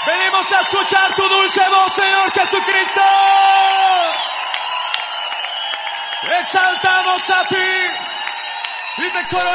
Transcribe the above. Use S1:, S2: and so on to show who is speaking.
S1: Venimos a escuchar tu dulce voz, Señor Jesucristo. Exaltamos a ti y te coronamos.